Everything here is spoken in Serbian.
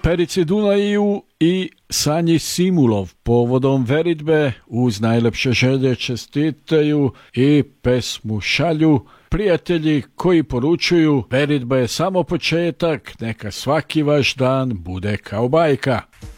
Perici Dunaju i Sanji Simulov povodom veritbe uz najlepše želje čestitaju i pesmu šalju prijatelji koji poručuju: veritba je samo početak, neka svaki vaš dan bude kao bajka.